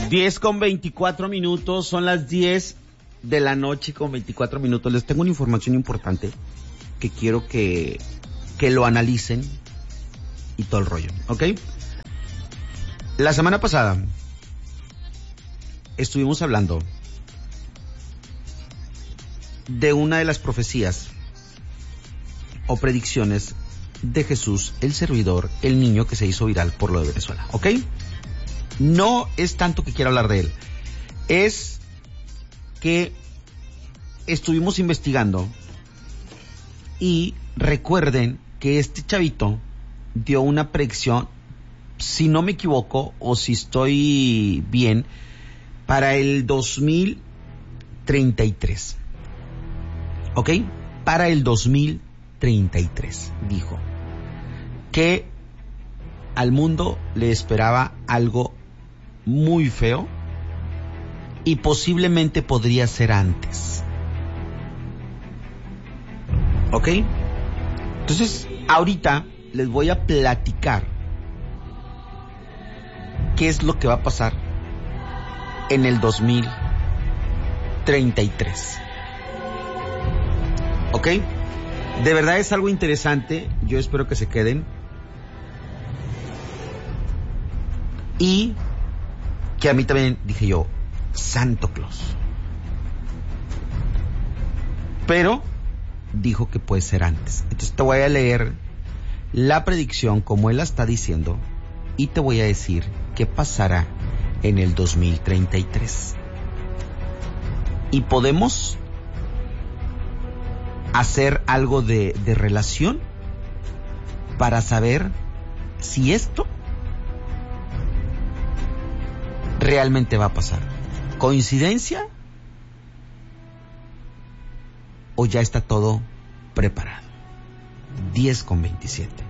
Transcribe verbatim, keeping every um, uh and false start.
diez con veinticuatro minutos, son las diez de la noche con veinticuatro minutos. Les tengo una información importante que quiero que, que lo analicen y todo el rollo, ¿ok? La semana pasada estuvimos hablando de una de las profecías o predicciones de Jesús, el servidor, el niño que se hizo viral por lo de Venezuela, ¿ok? No es tanto que quiera hablar de él, es que estuvimos investigando y recuerden que este chavito dio una predicción, si no me equivoco o si estoy bien, para el dos mil treinta y tres, ¿ok? Para el dos mil treinta y tres dijo que al mundo le esperaba algo muy feo y posiblemente podría ser antes. ¿Ok? Entonces, ahorita les voy a platicar qué es lo que va a pasar en el dos mil treinta y tres. ¿Ok? De verdad es algo interesante, yo espero que se queden. Y que a mí también dije yo, Santo Claus. Pero dijo que puede ser antes. Entonces te voy a leer la predicción como él la está diciendo y te voy a decir qué pasará en el dos mil treinta y tres. Y podemos hacer algo de, de relación para saber si esto realmente va a pasar. ¿Coincidencia? ¿O ya está todo preparado? diez con veintisiete.